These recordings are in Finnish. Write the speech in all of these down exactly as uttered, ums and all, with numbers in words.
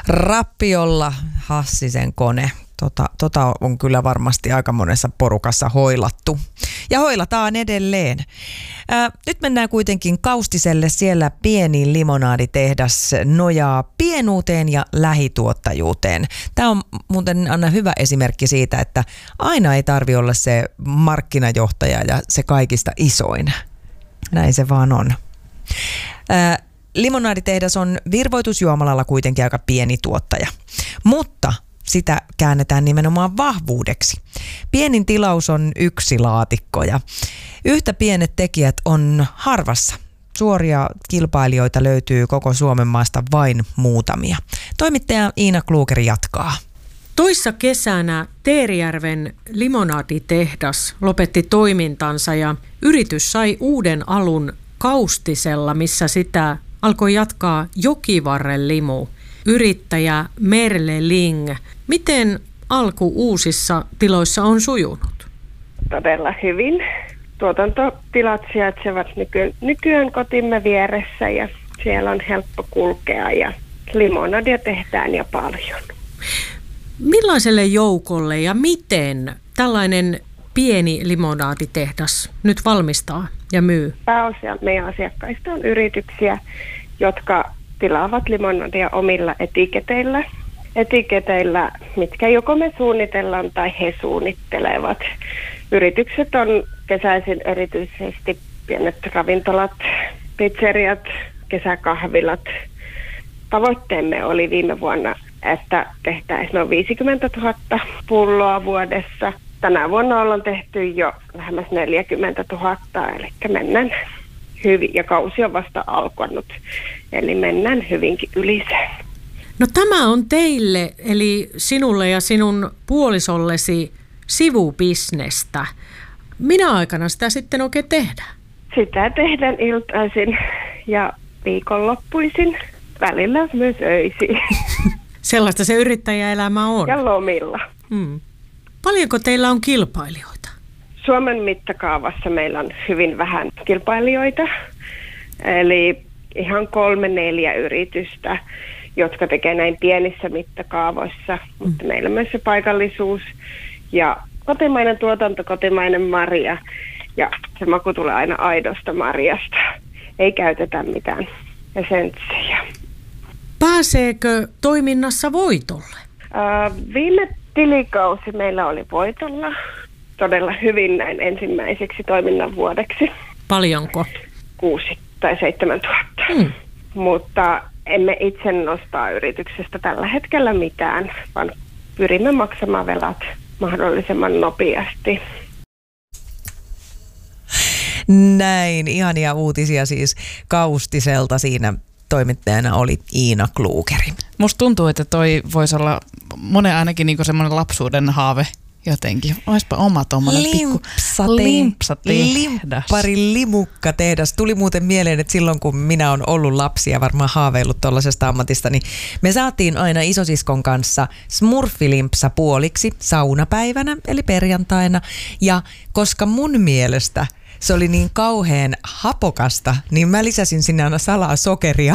Rappiolla Hassisen kone. Tota, tota on kyllä varmasti aika monessa porukassa hoilattu. Ja hoilataan edelleen. Ää, nyt mennään kuitenkin Kaustiselle. Siellä pieni limonaaditehdas nojaa pienuuteen ja lähituottajuuteen. Tämä on muuten Anna hyvä esimerkki siitä, että aina ei tarvi olla se markkinajohtaja ja se kaikista isoin. Näin se vaan on. Ää, limonaaditehdas on virvoitusjuomalalla kuitenkin aika pieni tuottaja. Mutta sitä käännetään nimenomaan vahvuudeksi. Pienin tilaus on yksi laatikko ja yhtä pienet tekijät on harvassa. Suoria kilpailijoita löytyy koko Suomen maasta vain muutamia. Toimittaja Iina Kluger jatkaa. Toissa kesänä Teerijärven limonaaditehdas lopetti toimintansa ja yritys sai uuden alun Kaustisella, missä sitä alkoi jatkaa Jokivarren limu. Yrittäjä Merle Ling. Miten alku uusissa tiloissa on sujunut? Todella hyvin. Tuotantotilat sijaitsevat nyky- nykyään kotimme vieressä ja siellä on helppo kulkea ja limonadia tehdään ja paljon. Millaiselle joukolle ja miten tällainen pieni limonaaditehdas nyt valmistaa ja myy? Pääosa meidän asiakkaista on yrityksiä, jotka tilaavat limonadia omilla etiketeillä. Etiketeillä, mitkä joko me suunnitellaan tai he suunnittelevat. Yritykset on kesäisin erityisesti pienet ravintolat, pizzeriat, kesäkahvilat. Tavoitteemme oli viime vuonna, että tehtäisiin noin viisikymmentätuhatta pulloa vuodessa. Tänä vuonna ollaan tehty jo lähemmäs neljäkymmentätuhatta, eli mennään hyvin, ja kausi on vasta alkanut, eli mennään hyvinkin yli sen. No tämä on teille, eli sinulle ja sinun puolisollesi sivubisnestä. Minä aikana sitä sitten oikein tehdään? Sitä tehdään iltaisin ja viikonloppuisin, välillä myös öisin. Sellaista se yrittäjäelämä on. Ja lomilla. Hmm. Paljonko teillä on kilpailijoita? Suomen mittakaavassa meillä on hyvin vähän kilpailijoita, eli ihan kolme neljä yritystä, jotka tekee näin pienissä mittakaavoissa, mutta mm. meillä on myös se paikallisuus ja kotimainen tuotanto, kotimainen marja ja se maku tulee aina aidosta marjasta. Ei käytetä mitään esenssejä. Pääseekö toiminnassa voitolle? Äh, viime tilikausi meillä oli voitolla todella hyvin näin ensimmäiseksi toiminnan vuodeksi. Paljonko? Kuusi tai seitsemän tuhatta. Hmm. Mutta emme itse nostaa yrityksestä tällä hetkellä mitään, vaan pyrimme maksamaan velat mahdollisimman nopeasti. Näin, ihania uutisia siis Kaustiselta. Siinä toimittajana oli Iina Klugeri. Musta tuntuu, että toi voisi olla monen ainakin niinku semmoinen lapsuuden haave jotenkin. Oispa oma tommoinen pikku limpsatehdas. Limppari limukkatehdas. Tuli muuten mieleen, että silloin kun minä olen ollut lapsi ja varmaan haaveillut tuollaisesta ammatista, niin me saatiin aina isosiskon kanssa smurfilimpsa puoliksi saunapäivänä, eli perjantaina. Ja koska mun mielestä se oli niin kauhean hapokasta, niin mä lisäsin sinne aina salaa sokeria.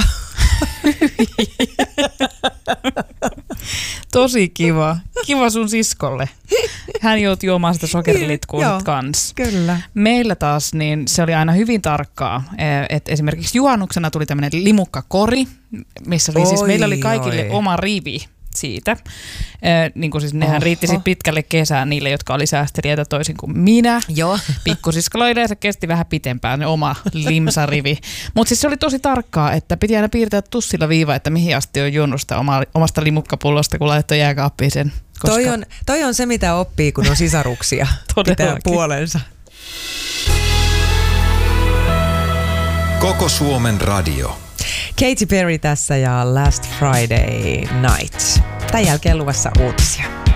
Tosi kiva. Kiva sun siskolle. Hän joutui juomaan sitä sokerilitkua kanssa. Kyllä. Meillä taas niin se oli aina hyvin tarkkaa. Että esimerkiksi juhannuksena tuli tämmöinen limukkakori, missä oli oi, siis, meillä oli kaikille oi. oma rivi siitä. Eh, niin kuin siis nehän Oho. riitti sit pitkälle kesään niille, jotka oli säästelijöitä toisin kuin minä. Joo. Pikkusiskolla yleensä kesti vähän pitempään ne oma limsarivi. Mutta siis se oli tosi tarkkaa, että piti aina piirtää tussilla viiva, että mihin asti on juonut sitä oma, omasta limukkapullosta, kun laittoi jääkaappiin sen. Koska... Toi, on, toi on se, mitä oppii, kun on sisaruksia. Pitää puolensa. Koko Suomen radio. Katy Perry tässä ja Last Friday Night. Tämän jälkeen luvassa uutisia.